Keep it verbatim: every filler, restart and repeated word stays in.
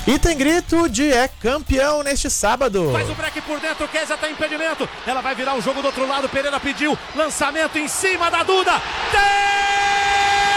E tem grito de é campeão neste sábado. Faz o break por dentro, Kézia tá impedimento. Ela vai virar o jogo do outro lado, Pereira pediu, lançamento em cima da Duda. Tem!